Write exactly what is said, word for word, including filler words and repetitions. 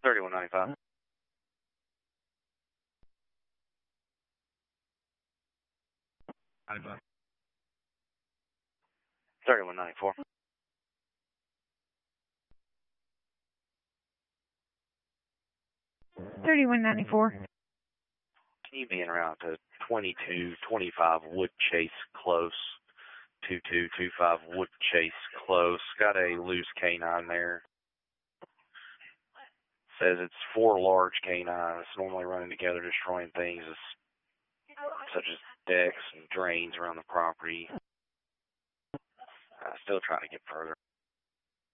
thirty-one ninety-five. ninety-five. thirty-one ninety-four. thirty-one ninety-four. Can you be in around to twenty-two twenty-five Woodchase Close? twenty-two twenty-five Woodchase Close. Got a loose canine there. Says it's four large canines normally running together, destroying things as, such as decks and drains around the property. Uh, still trying to get further.